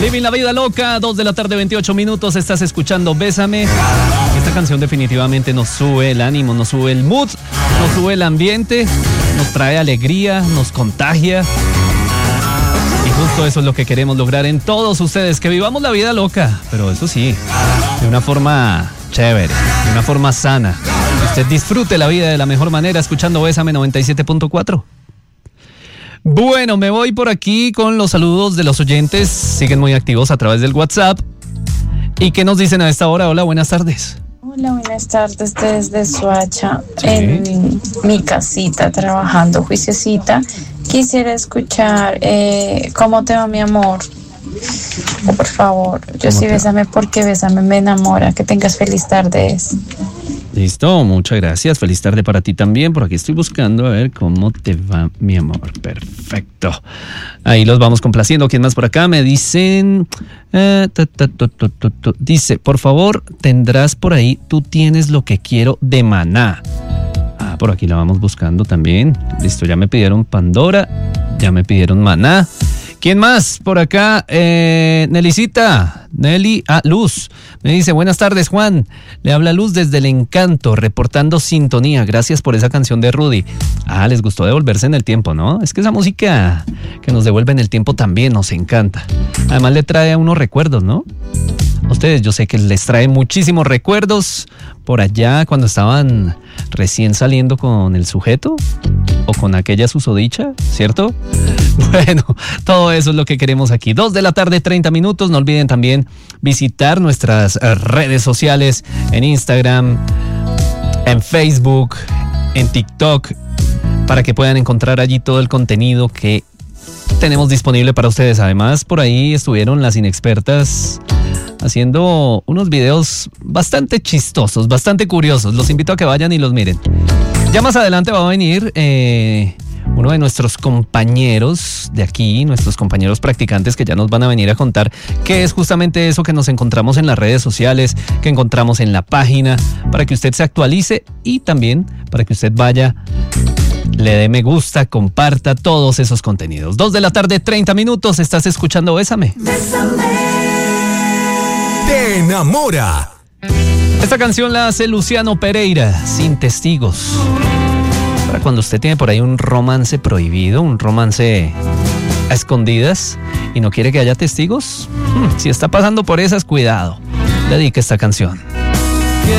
Living la vida loca, 2 de la tarde, 28 minutos. Estás escuchando Bésame. Esta canción definitivamente nos sube el ánimo, nos sube el mood, nos sube el ambiente, nos trae alegría, nos contagia. Y justo eso es lo que queremos lograr en todos ustedes, que vivamos la vida loca, pero eso sí, de una forma chévere, de una forma sana. Que usted disfrute la vida de la mejor manera escuchando Bésame 97.4. Bueno, me voy por aquí con los saludos de los oyentes. Siguen muy activos a través del WhatsApp. ¿Y qué nos dicen a esta hora? Hola, buenas tardes. Hola, buenas tardes desde Soacha, sí. En mi casita, trabajando juiciosita. Quisiera escuchar ¿cómo te va, mi amor? Por favor, yo sí, Bésame, porque Bésame me enamora. Que tengas feliz tarde. Listo, muchas gracias. Feliz tarde para ti también. Por aquí estoy buscando a ver cómo te va, mi amor. Perfecto. Ahí los vamos complaciendo. ¿Quién más por acá? Me dicen... Dice, por favor, tendrás por ahí Tú tienes lo que quiero de Maná. Ah, por aquí la vamos buscando también. Listo, ya me pidieron Pandora. Ya me pidieron Maná. ¿Quién más? Por acá, Nelicita, Luz, me dice, buenas tardes, Juan, le habla Luz desde El Encanto, reportando sintonía, gracias por esa canción de Rudy. Ah, les gustó devolverse en el tiempo, ¿no? Es que esa música que nos devuelve en el tiempo también nos encanta. Además le trae a unos recuerdos, ¿no? A ustedes yo sé que les trae muchísimos recuerdos por allá cuando estaban recién saliendo con el sujeto o con aquella susodicha, ¿cierto? Bueno, todo eso es lo que queremos aquí. 2 de la tarde, 30 minutos. No olviden también visitar nuestras redes sociales en Instagram, en Facebook, en TikTok, para que puedan encontrar allí todo el contenido que tenemos disponible para ustedes. Además, por ahí estuvieron las inexpertas haciendo unos videos bastante chistosos, bastante curiosos. Los invito a que vayan y los miren. Ya más adelante va a venir uno de nuestros compañeros de aquí, nuestros compañeros practicantes, que ya nos van a venir a contar qué es justamente eso que nos encontramos en las redes sociales, que encontramos en la página, para que usted se actualice y también para que usted vaya, le dé me gusta, comparta todos esos contenidos. 2 de la tarde, 30 minutos. Estás escuchando Bésame. Te enamora. Esta canción la hace Luciano Pereira, Sin Testigos. Para cuando usted tiene por ahí un romance prohibido, un romance a escondidas y no quiere que haya testigos, si está pasando por esas, cuidado, dedique esta canción.